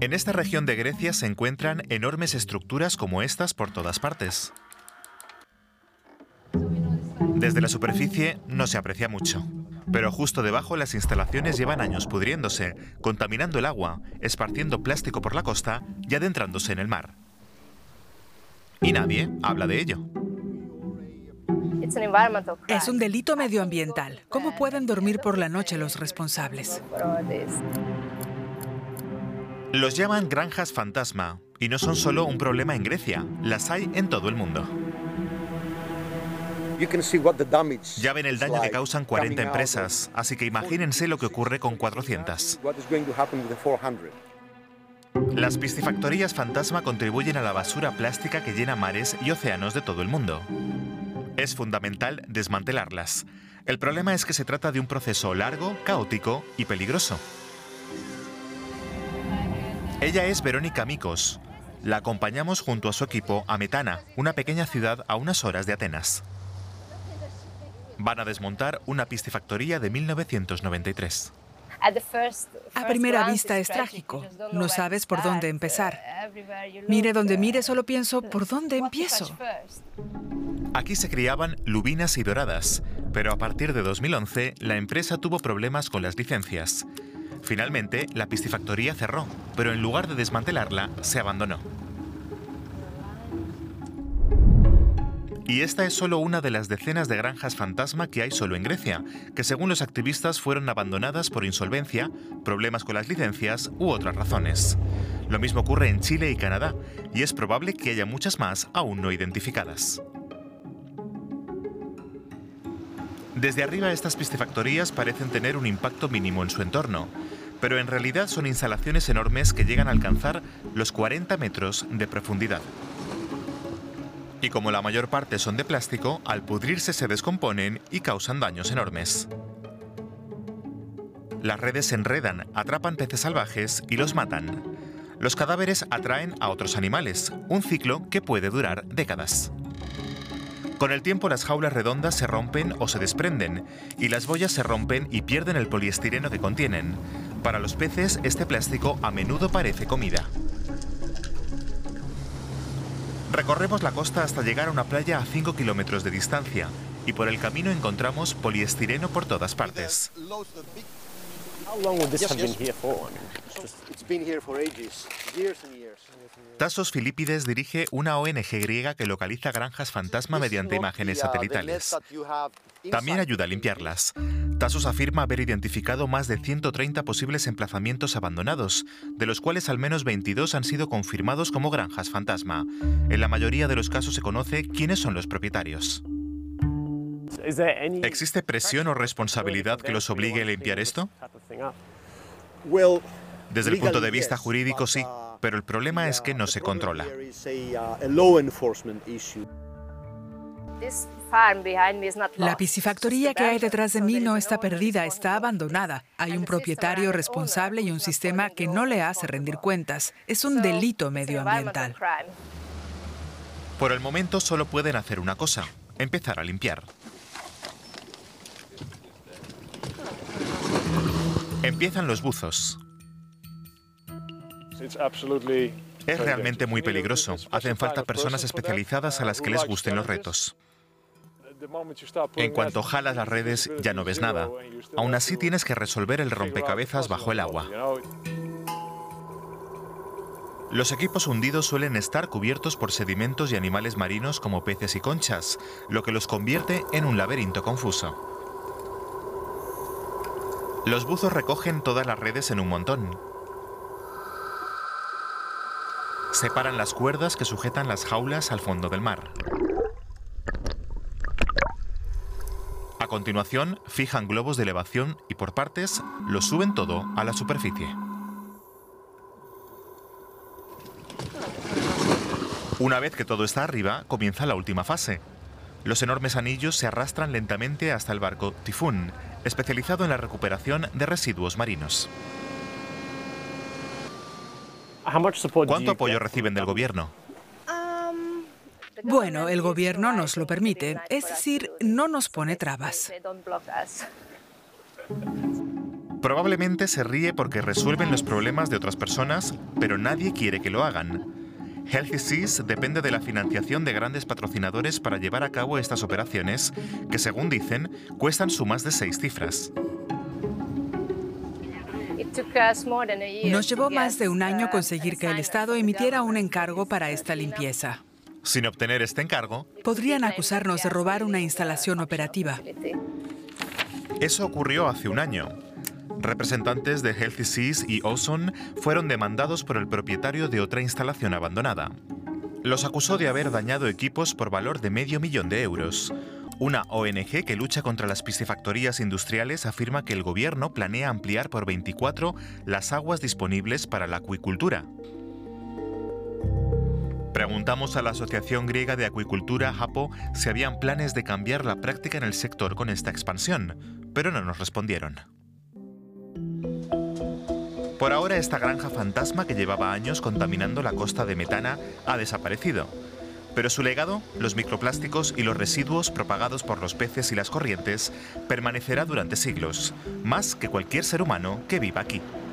En esta región de Grecia se encuentran enormes estructuras como estas por todas partes. Desde la superficie no se aprecia mucho, pero justo debajo las instalaciones llevan años pudriéndose, contaminando el agua, esparciendo plástico por la costa y adentrándose en el mar. Y nadie habla de ello. Es un delito medioambiental. ¿Cómo pueden dormir por la noche los responsables? Los llaman granjas fantasma, y no son solo un problema en Grecia, las hay en todo el mundo. Ya ven el daño que causan 40 empresas, así que imagínense lo que ocurre con 400. Las piscifactorías fantasma contribuyen a la basura plástica que llena mares y océanos de todo el mundo. Es fundamental desmantelarlas. El problema es que se trata de un proceso largo, caótico y peligroso. Ella es Verónica Mikos. La acompañamos junto a su equipo a Metana, una pequeña ciudad a unas horas de Atenas. Van a desmontar una piscifactoría de 1993. A primera vista es trágico. No sabes por dónde empezar. Mire donde mire, solo pienso, ¿por dónde empiezo? Aquí se criaban lubinas y doradas, pero a partir de 2011 la empresa tuvo problemas con las licencias. Finalmente, la piscifactoría cerró, pero en lugar de desmantelarla, se abandonó. Y esta es solo una de las decenas de granjas fantasma que hay solo en Grecia, que según los activistas fueron abandonadas por insolvencia, problemas con las licencias u otras razones. Lo mismo ocurre en Chile y Canadá, y es probable que haya muchas más aún no identificadas. Desde arriba estas piscifactorías parecen tener un impacto mínimo en su entorno, pero en realidad son instalaciones enormes que llegan a alcanzar los 40 metros de profundidad. Y como la mayor parte son de plástico, al pudrirse se descomponen y causan daños enormes. Las redes se enredan, atrapan peces salvajes y los matan. Los cadáveres atraen a otros animales, un ciclo que puede durar décadas. Con el tiempo las jaulas redondas se rompen o se desprenden, y las boyas se rompen y pierden el poliestireno que contienen. Para los peces, este plástico a menudo parece comida. Recorremos la costa hasta llegar a una playa a 5 kilómetros de distancia, y por el camino encontramos poliestireno por todas partes. Tassos Filipides dirige una ONG griega que localiza granjas fantasma mediante imágenes satelitales. También ayuda a limpiarlas. Tassos afirma haber identificado más de 130 posibles emplazamientos abandonados, de los cuales al menos 22 han sido confirmados como granjas fantasma. En la mayoría de los casos se conoce quiénes son los propietarios. ¿Existe presión o responsabilidad que los obligue a limpiar esto? Desde el punto de vista jurídico, sí, pero el problema es que no se controla. La piscifactoría que hay detrás de mí no está perdida, está abandonada. Hay un propietario responsable y un sistema que no le hace rendir cuentas. Es un delito medioambiental. Por el momento solo pueden hacer una cosa: empezar a limpiar. Empiezan los buzos. Es realmente muy peligroso. Hacen falta personas especializadas a las que les gusten los retos. En cuanto jalas las redes, ya no ves nada. Aún así tienes que resolver el rompecabezas bajo el agua. Los equipos hundidos suelen estar cubiertos por sedimentos y animales marinos como peces y conchas, lo que los convierte en un laberinto confuso. Los buzos recogen todas las redes en un montón. Separan las cuerdas que sujetan las jaulas al fondo del mar. A continuación, fijan globos de elevación y por partes los suben todo a la superficie. Una vez que todo está arriba, comienza la última fase. Los enormes anillos se arrastran lentamente hasta el barco Tifún, especializado en la recuperación de residuos marinos. ¿Cuánto apoyo reciben del gobierno? Bueno, el gobierno nos lo permite, es decir, no nos pone trabas. Probablemente se ríe porque resuelven los problemas de otras personas, pero nadie quiere que lo hagan. Healthy Seas depende de la financiación de grandes patrocinadores para llevar a cabo estas operaciones, que según dicen, cuestan sumas de 6 cifras. Nos llevó más de un año conseguir que el Estado emitiera un encargo para esta limpieza. Sin obtener este encargo, podrían acusarnos de robar una instalación operativa. Eso ocurrió hace un año. Representantes de Healthy Seas y Ozone fueron demandados por el propietario de otra instalación abandonada. Los acusó de haber dañado equipos por valor de €500.000. Una ONG que lucha contra las piscifactorías industriales afirma que el gobierno planea ampliar por 24 las aguas disponibles para la acuicultura. Preguntamos a la Asociación Griega de Acuicultura, HAPO, si habían planes de cambiar la práctica en el sector con esta expansión, pero no nos respondieron. Por ahora, esta granja fantasma que llevaba años contaminando la costa de Metana ha desaparecido. Pero su legado, los microplásticos y los residuos propagados por los peces y las corrientes, permanecerá durante siglos, más que cualquier ser humano que viva aquí.